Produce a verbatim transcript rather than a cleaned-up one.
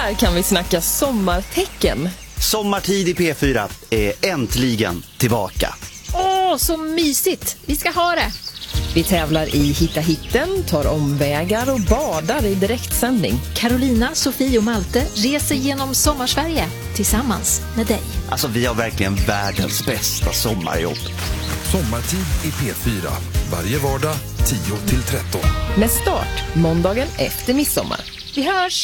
Här kan vi snacka sommartecken. Sommartid i P fyra är äntligen tillbaka. Åh, så mysigt. Vi ska ha det. Vi tävlar i Hitta hitten, tar omvägar och badar i direktsändning. Carolina, Sofie och Malte reser genom Sommarsverige tillsammans med dig. Alltså, vi har verkligen världens bästa sommarjobb. Sommartid i P fyra. Varje vardag tio till tretton. Med start måndagen efter midsommar. Vi hörs!